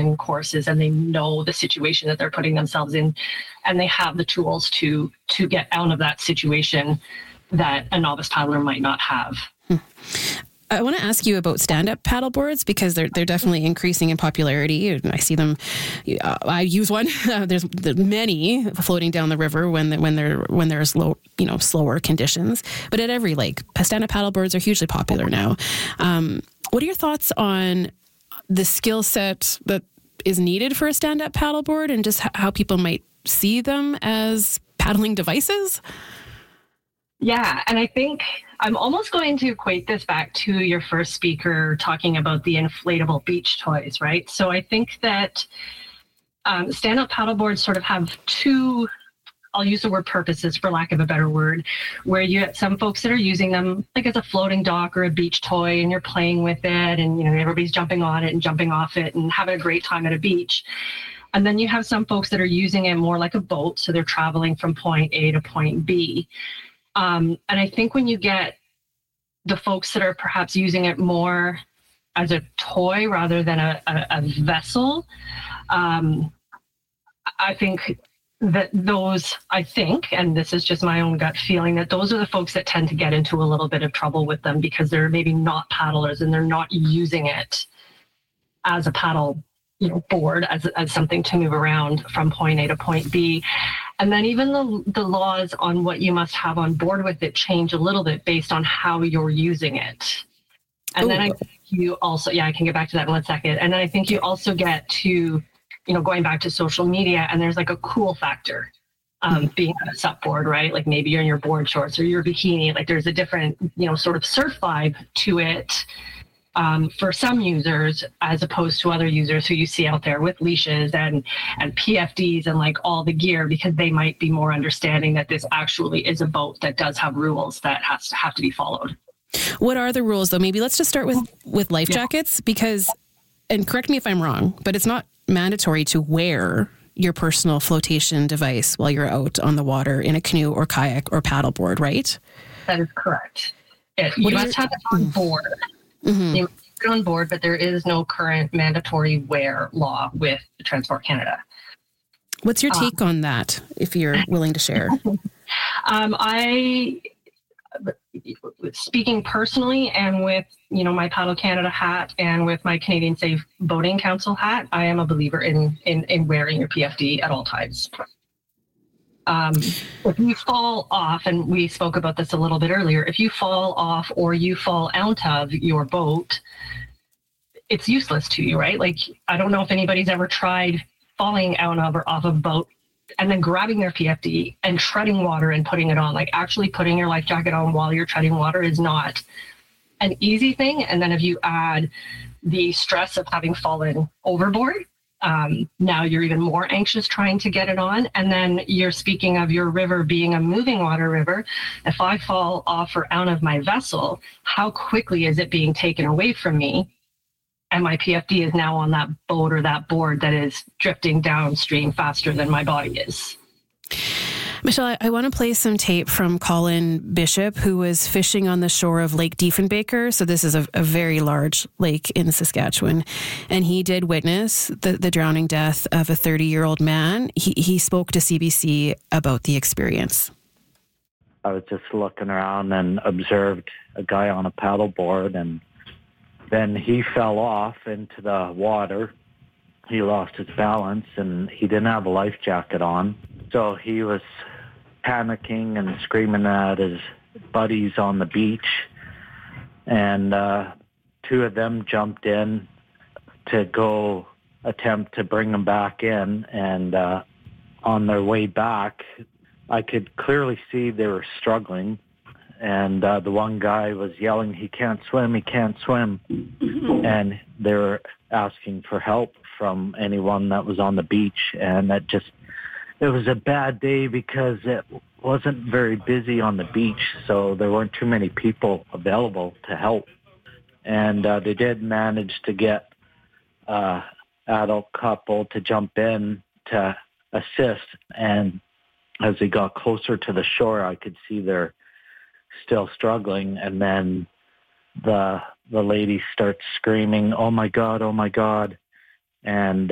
taken courses and they know the situation that they're putting themselves in, and they have the tools to get out of that situation that a novice paddler might not have. I want to ask you about stand-up paddleboards because they're definitely increasing in popularity. I see them. I use one. There's many floating down the river when there's low, slower conditions. But at every lake, stand-up paddleboards are hugely popular now. What are your thoughts on the skill set that is needed for a stand-up paddleboard and just how people might see them as paddling devices? Yeah, and I think I'm almost going to equate this back to your first speaker talking about the inflatable beach toys, right? So I think that stand-up paddleboards sort of have two, I'll use the word purposes for lack of a better word, where you have some folks that are using them like as a floating dock or a beach toy, and you're playing with it, and everybody's jumping on it and jumping off it and having a great time at a beach. And then you have some folks that are using it more like a boat, so they're traveling from point A to point B. And I think when you get the folks that are perhaps using it more as a toy rather than a vessel, I think that and this is just my own gut feeling, that those are the folks that tend to get into a little bit of trouble with them because they're maybe not paddlers and they're not using it as a paddle board, as something to move around from point A to point B. And then even the laws on what you must have on board with it change a little bit based on how you're using it. And then I think you also, I can get back to that in 1 second. And then I think you also get to, going back to social media, and there's like a cool factor being on a sup board, right? Like maybe you're in your board shorts or your bikini, like there's a different, sort of surf vibe to it. For some users, as opposed to other users who you see out there with leashes and PFDs and like all the gear, because they might be more understanding that this actually is a boat that does have rules that have to be followed. What are the rules though? Maybe let's just start with life jackets, because, and correct me if I'm wrong, but it's not mandatory to wear your personal flotation device while you're out on the water in a canoe or kayak or paddleboard, right? That is correct. You must have it on board. Mm-hmm. You must have it on board, but there is no current mandatory wear law with Transport Canada. What's your take on that, if you're willing to share? Speaking personally and with, my Paddle Canada hat and with my Canadian Safe Boating Council hat, I am a believer in wearing your PFD at all times. If you fall off, and we spoke about this a little bit earlier, if you fall off or you fall out of your boat, it's useless to you, right? Like, I don't know if anybody's ever tried falling out of or off of a boat and then grabbing their PFD and treading water and putting it on. Like, actually putting your life jacket on while you're treading water is not an easy thing. And then if you add the stress of having fallen overboard, now you're even more anxious trying to get it on. And then you're speaking of your river being a moving water river. If I fall off or out of my vessel, how quickly is it being taken away from me? And my PFD is now on that boat or that board that is drifting downstream faster than my body is. Michelle, I want to play some tape from Colin Bishop, who was fishing on the shore of Lake Diefenbaker. So this is a very large lake in Saskatchewan. And he did witness the drowning death of a 30-year-old man. He spoke to CBC about the experience. I was just looking around and observed a guy on a paddleboard, and then he fell off into the water. He lost his balance, and he didn't have a life jacket on. So he was panicking and screaming at his buddies on the beach. And two of them jumped in to go attempt to bring him back in. And on their way back, I could clearly see they were struggling. And the one guy was yelling, "He can't swim, he can't swim." And they were asking for help from anyone that was on the beach. And it was a bad day because it wasn't very busy on the beach, so there weren't too many people available to help. And they did manage to get an adult couple to jump in to assist. And as they got closer to the shore, I could see they're still struggling. And then the lady starts screaming, "Oh my God, oh my God." And